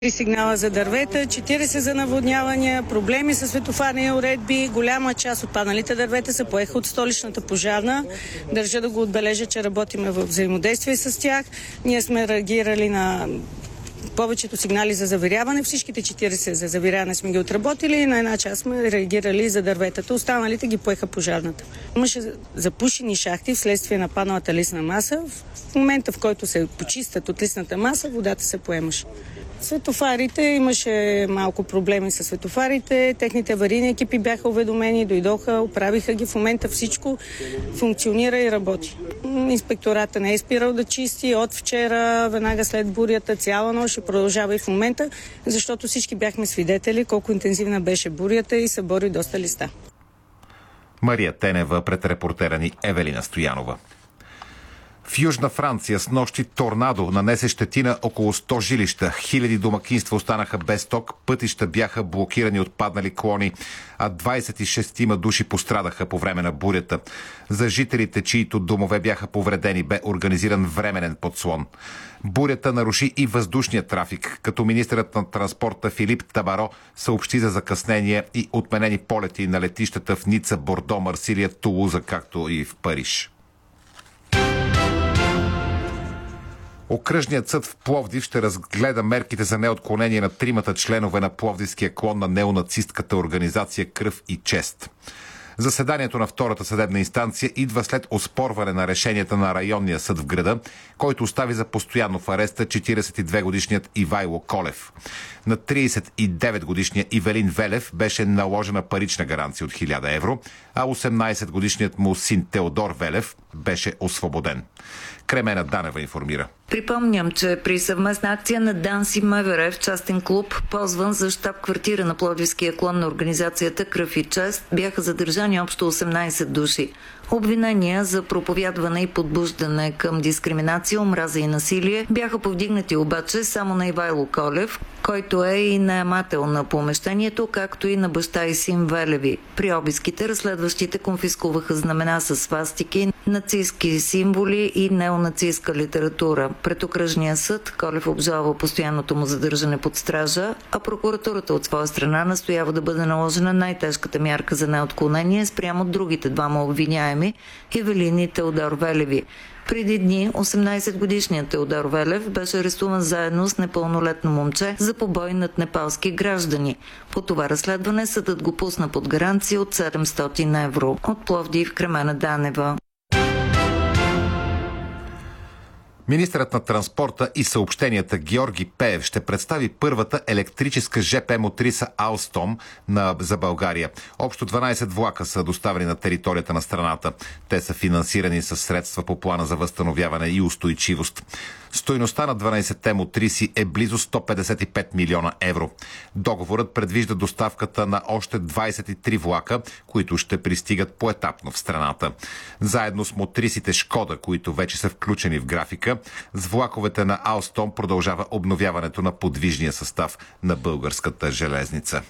Сигнала за дървета, 40 за наводнявания, проблеми с светофарни уредби. Голяма част от падналите дървета се поеха от столичната пожарна. Държа да го отбележа, че работиме в взаимодействие с тях. Ние сме реагирали на повечето сигнали за завиряване. Всичките 40 за завиряване сме ги отработили и на една част сме реагирали за дърветата. Останалите ги поеха пожарната. Имаше запушени шахти вследствие на падналата листна маса. В момента, в който се почистят от листната маса, водата се поемаше. Светофарите, имаше малко проблеми с светофарите, техните аварийни екипи бяха уведомени, дойдоха, оправиха ги. В момента всичко функционира и работи. Инспектората не е спирал да чисти от вчера, веднага след бурята, цяла нощ и продължава и в момента, защото всички бяхме свидетели колко интензивна беше бурята и събори доста листа. Мария Тенева пред репортера ни Евелина Стоянова. В Южна Франция снощи торнадо нанесе щети на около 100 жилища. Хиляди домакинства останаха без ток, пътища бяха блокирани от паднали клони, а 26 души пострадаха по време на бурята. За жителите, чието домове бяха повредени, бе организиран временен подслон. Бурята наруши и въздушния трафик, като министърът на транспорта Филип Табаро съобщи за закъснение и отменени полети на летищата в Ница, Бордо, Марсилия, Тулуза, както и в Париж. Окръжният съд в Пловдив ще разгледа мерките за неотклонение на тримата членове на пловдивския клон на неонацистката организация Кръв и чест. Заседанието на втората съдебна инстанция идва след оспорване на решенията на районния съд в града, който остави за постоянно в ареста 42-годишният Ивайло Колев. На 39-годишния Ивелин Велев беше наложена парична гаранция от 1000 евро, а 18-годишният му син Теодор Велев беше освободен. Кремена Данева информира. Припомням, че при съвместна акция на ДАНС и МВР в частен клуб, ползван за щаб-квартира на пловдивския клон на организацията Кръв и чест, бяха задържани общо 18 души. Обвинения за проповядване и подбуждане към дискриминация, омраза и насилие бяха повдигнати обаче само на Ивайло Колев, който е и наемател на помещението, както и на баща и син Велеви. При обиските разследващите конфискуваха знамена с свастики, нацистски символи и неонацистска литература. Пред окръжния съд Колев обжалва постоянното му задържане под стража, а прокуратурата от своя страна настоява да бъде наложена най-тежката мярка за неотклонение спрямо другите двама обвиняеми Ивелин и Теодор Велеви. Преди дни 18-годишният Теодор Велев беше арестуван заедно с непълнолетно момче за побой над непалски граждани. По това разследване съдът го пусна под гаранция от 700 евро. От Пловдив, Кремена Данева. Министърът на транспорта и съобщенията Георги Пеев ще представи първата електрическа ЖП мотриса Алстом за България. Общо 12 влака са доставени на територията на страната. Те са финансирани със средства по плана за възстановяване и устойчивост. Стойността на 12-те мотриси е близо 155 милиона евро. Договорът предвижда доставката на още 23 влака, които ще пристигат поетапно в страната. Заедно с мотрисите Шкода, които вече са включени в графика, с влаковете на Алстом продължава обновяването на подвижния състав на българската железница.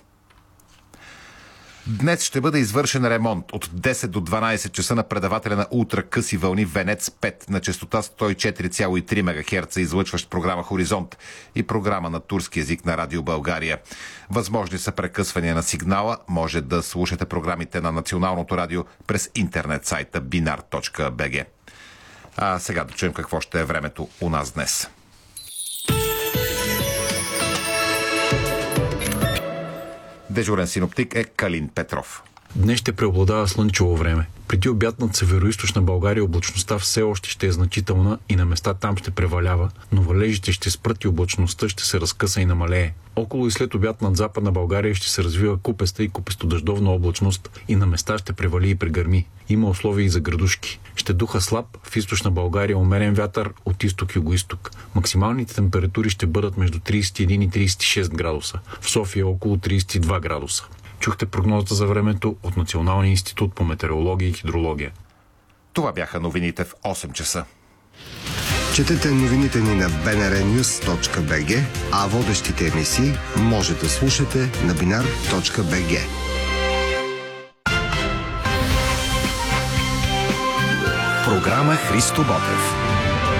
Днес ще бъде извършен ремонт от 10 до 12 часа на предавателя на ултракъси вълни Венец 5 на честота 104,3 МГц, излъчващ програма Хоризонт и програма на турски език на Радио България. Възможни са прекъсвания на сигнала. Може да слушате програмите на Националното радио през интернет сайта binar.bg. А сега да чуем какво ще е времето у нас днес. Дежурен синоптик е Калин Петров. Днес ще преобладава слънчево време. Преди обяд над североизточна България облачността все още ще е значителна и на места там ще превалява, но валежите ще спрат и облачността ще се разкъса и намалее. Около и след обяд над западна България ще се развива купеста и купесто-дъждовна облачност и на места ще превали и прегърми. Има условия и за градушки. Ще духа слаб, в източна България умерен вятър от изток-югоизток. Максималните температури ще бъдат между 31 и 36 градуса. В София около 32 градуса. Чухте прогнозата за времето от Националния институт по метеорология и хидрология. Това бяха новините в 8 часа. Четете новините ни на bnrnews.bg, а водещите емисии може да слушате на binar.bg. Програма Христо Ботев.